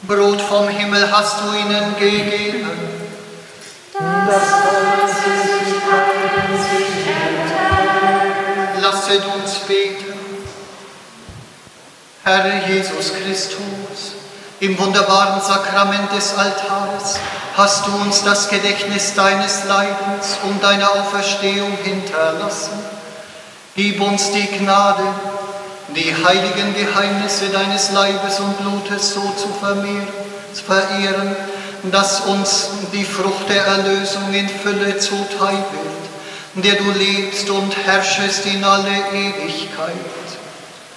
Brot vom Himmel hast du ihnen gegeben. Das Wort Süßigkeiten sich erteilen. Lasset uns beten. Herr Jesus Christus, im wunderbaren Sakrament des Altares hast du uns das Gedächtnis deines Leidens und deiner Auferstehung hinterlassen. Gib uns die Gnade, die heiligen Geheimnisse deines Leibes und Blutes so zu verehren, dass uns die Frucht der Erlösung in Fülle zuteil wird, der du lebst und herrschest in alle Ewigkeit.